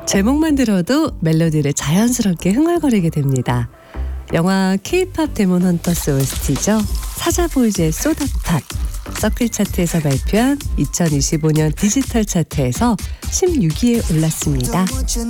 제목만 들어도 멜로디를 자연스럽게 흥얼거리게 됩니다. 영화 K-팝 데몬 헌터스 OST죠. 사자보이즈의 쏘다팟. 서클 차트에서 발표한 2025년 디지털 차트에서 16위에 올랐습니다.